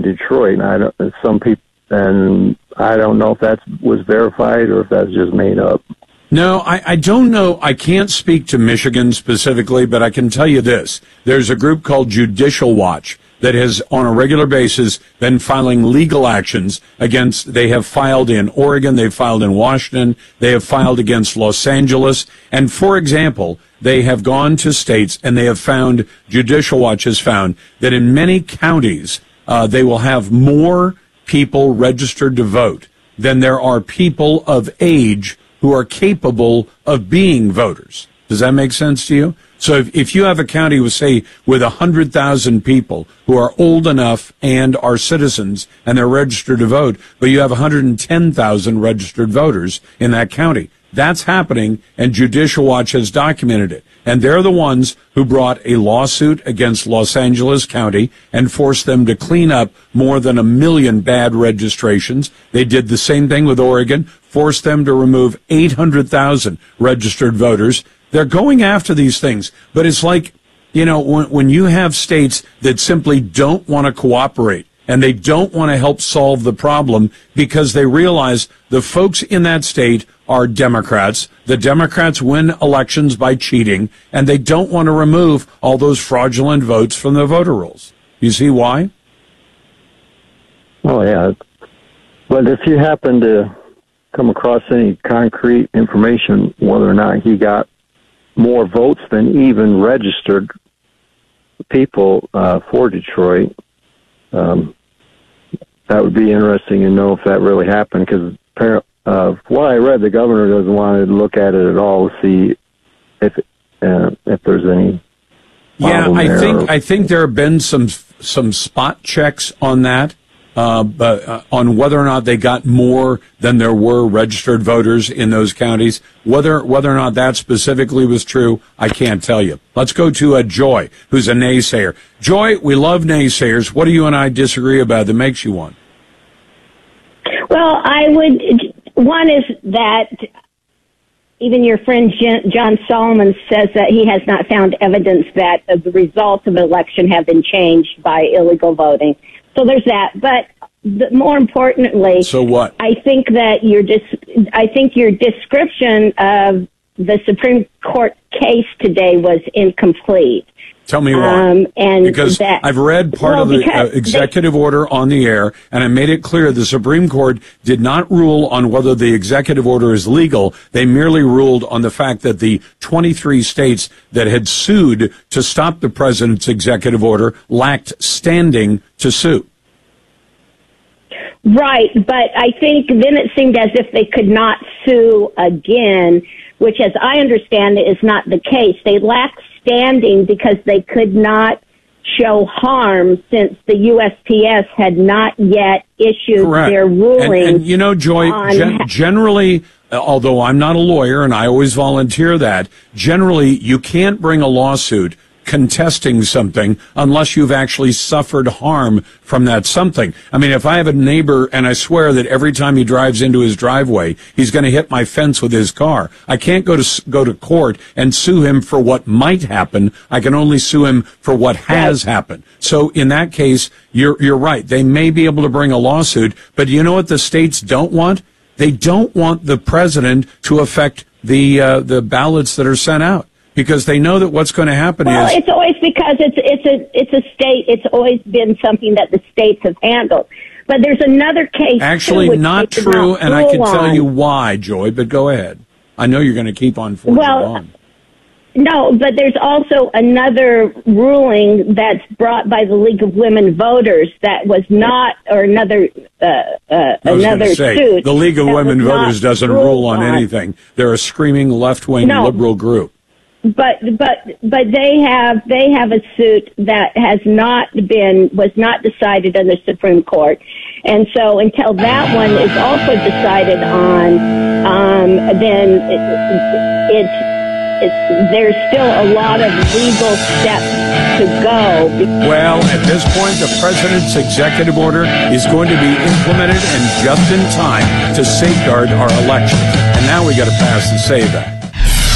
in Detroit. And I don't know if that was verified or if that's just made up. No, I don't know. I can't speak to Michigan specifically, but I can tell you this. There's a group called Judicial Watch that has, on a regular basis, been filing legal actions against, they have filed in Oregon, they've filed in Washington, they have filed against Los Angeles. And, for example, they have gone to states and they have found, Judicial Watch has found, that in many counties, they will have more people registered to vote than there are people of age who are capable of being voters. Does that make sense to you? So if you have a county with, say, with 100,000 people who are old enough and are citizens and they're registered to vote, but you have 110,000 registered voters in that county, that's happening, and Judicial Watch has documented it. And they're the ones who brought a lawsuit against Los Angeles County and forced them to clean up more than 1 million bad registrations. They did the same thing with Oregon, forced them to remove 800,000 registered voters. They're going after these things. But it's like, you know, when you have states that simply don't want to cooperate and they don't want to help solve the problem because they realize the folks in that state are Democrats. The Democrats win elections by cheating, and they don't want to remove all those fraudulent votes from the voter rolls. You see why? Oh, yeah. But if you happen to come across any concrete information whether or not he got more votes than even registered people for Detroit, that would be interesting to know if that really happened, because what I read, the governor doesn't want to look at it at all to see if there's any problem there. I think there have been some spot checks on that, but on whether or not they got more than there were registered voters in those counties. Whether or not that specifically was true, I can't tell you. Let's go to Joy, who's a naysayer. Joy, we love naysayers. What do you and I disagree about that makes you one? Well, one is that even your friend John Solomon says that he has not found evidence that the results of an election have been changed by illegal voting. So there's that. But more importantly, so what? I think that your description of the Supreme Court case today was incomplete. Tell me why. Because I've read part of the executive order on the air, and I made it clear the Supreme Court did not rule on whether the executive order is legal. They merely ruled on the fact that the 23 states that had sued to stop the president's executive order lacked standing to sue. Right, but I think then it seemed as if they could not sue again, which, as I understand it, is not the case. They lacked standing because they could not show harm since the USPS had not yet issued their ruling. And you know, Joy, generally, although I'm not a lawyer and I always volunteer that, generally you can't bring a lawsuit contesting something unless you've actually suffered harm from that something. I mean, if I have a neighbor and I swear that every time he drives into his driveway, he's going to hit my fence with his car, I can't go to court and sue him for what might happen. I can only sue him for what has happened. So in that case, you're right. They may be able to bring a lawsuit, but you know what the states don't want? They don't want the president to affect the ballots that are sent out. Because they know that what's going to happen is... Well, it's always because it's a state. It's always been something that the states have handled. But there's another case... Actually, not true, and I can tell you why, Joy, but go ahead. I know you're going to keep on forging on. No, but there's also another ruling that's brought by the League of Women Voters that was not, or another suit. The League of Women Voters doesn't rule on anything. They're a screaming left-wing liberal group. But they have a suit that was not decided in the Supreme Court, and so until that one is also decided on, then there's still a lot of legal steps to go. Well, at this point, the president's executive order is going to be implemented and just in time to safeguard our elections. And now we got to pass and say that.